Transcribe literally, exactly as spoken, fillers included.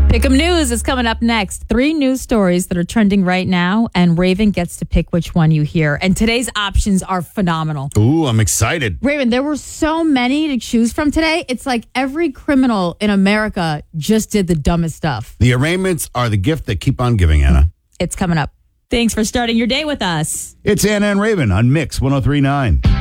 Pick'em News is coming up next. Three news stories that are trending right now, and Raven gets to pick which one you hear. And today's options are phenomenal. Ooh, I'm excited. Raven, there were so many to choose from today. It's like every criminal in America just did the dumbest stuff. The arraignments are the gift that keep on giving, Anna. It's coming up. Thanks for starting your day with us. It's Anna and Raven on Mix one oh three point nine.